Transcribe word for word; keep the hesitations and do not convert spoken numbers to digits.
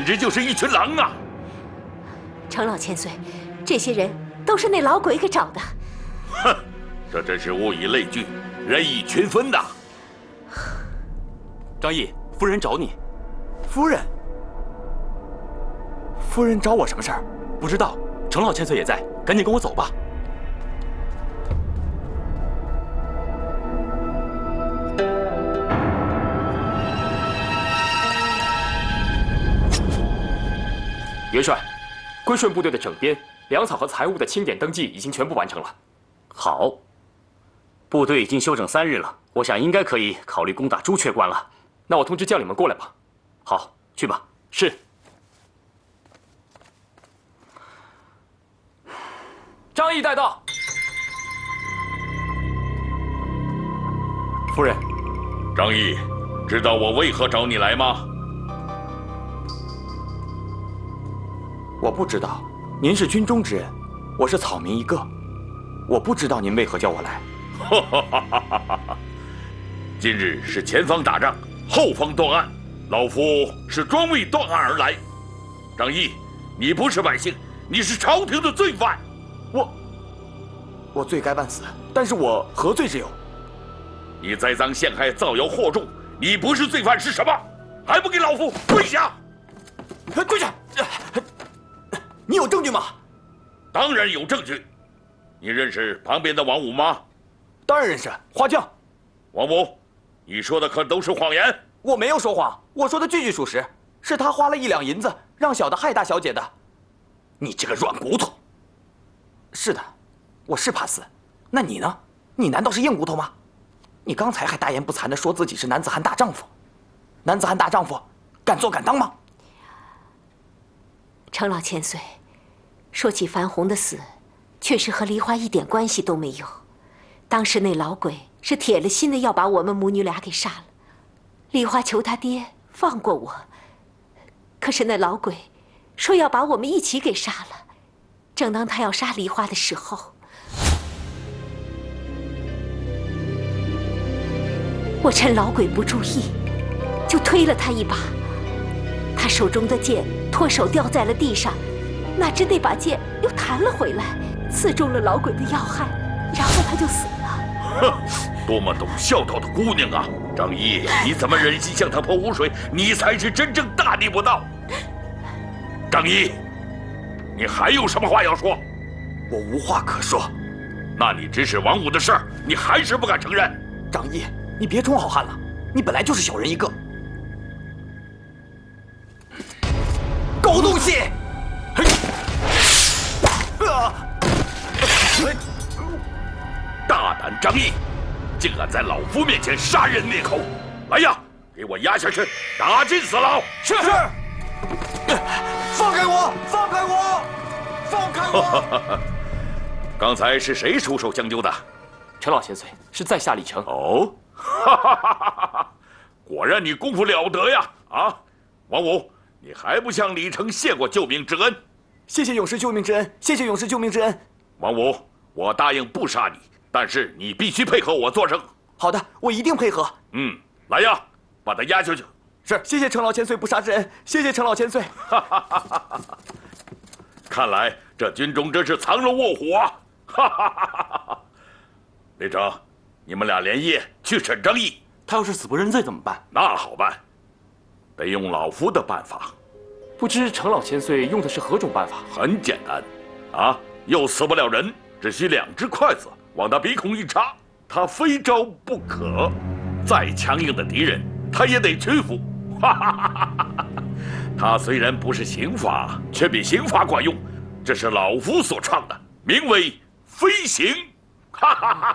直就是一群狼啊！ 程老千岁，这些人都是那老鬼给找的。 哼，这真是物以类聚，人以群分呐！ 张毅，夫人找你。 夫人？夫人找我什么事儿？ 不知道。程老千岁也在，赶紧跟我走吧。 元帅，归顺部队的整编、粮草和财物的清点登记已经全部完成了。 好，部队已经休整三日了，我想应该可以考虑攻打朱雀关了。 那我通知将领们过来吧。 好，去吧。 是。张毅带到。 夫人， 张毅，知道我为何找你来吗？ 我不知道，您是军中之人，我是草民一个，我不知道您为何叫我来。 哈哈哈哈哈哈！今日是前方打仗，后方断案，老夫是专为断案而来。张毅，你不是百姓，你是朝廷的罪犯。 我，我罪该万死，但是我何罪之有？ 你栽赃陷害，造谣惑众，你不是罪犯是什么？还不给老夫跪下！ 跪下！你有证据吗？ 当然有证据。你认识旁边的王五吗？ 当然认识，花匠。 王五，你说的可都是谎言？ 我没有说谎，我说的句句属实。是他花了一两银子让小的害大小姐的。 你这个软骨头！ 是的，我是怕死。那你呢？你难道是硬骨头吗？你刚才还大言不惭地说自己是男子汉大丈夫，男子汉大丈夫，敢做敢当吗？ 程老千岁，说起樊红的死，确实和梨花一点关系都没有。当时那老鬼是铁了心的要把我们母女俩给杀了。梨花求他爹放过我，可是那老鬼说要把我们一起给杀了。正当他要杀梨花的时候，我趁老鬼不注意，就推了他一把。他手中的剑脱手掉在了地上，哪知那把剑又弹了回来，刺中了老鬼的要害，然后他就死了。 哼，多么懂孝道的姑娘啊！张毅，你怎么忍心向她泼污水？你才是真正大逆不道！张毅，你还有什么话要说？ 我无话可说。 那你指使王五的事儿，你还是不敢承认？ 张毅，你别充好汉了，你本来就是小人一个。狗东西！ 大胆张毅，竟敢在老夫面前杀人灭口！来呀，给我押下去，打进死牢！ 是是。放开我！放开我！放开我！ 刚才是谁出手相救的？ 程老千岁是在下李成。 哦，哈哈哈哈哈！果然你功夫了得呀！啊，王五，你还不向李成谢过救命之恩？ 谢谢勇士救命之恩，谢谢勇士救命之恩。 王五，我答应不杀你，但是你必须配合我作证。 好的，我一定配合。 嗯，来呀，把他押下去。 是，谢谢程老千岁不杀之恩，谢谢程老千岁。 哈哈哈哈哈！看来这军中真是藏龙卧虎啊！哈哈哈哈哈！李成，你们俩连夜去审张毅。 他要是死不认罪怎么办？ 那好办，得用老夫的办法。 不知程老千岁用的是何种办法？ 很简单，啊，又死不了人，只需两只筷子往他鼻孔一插，他非招不可。再强硬的敌人，他也得屈服。哈哈哈哈哈！他虽然不是刑法，却比刑法管用。这是老夫所创的，名为飞行。哈哈哈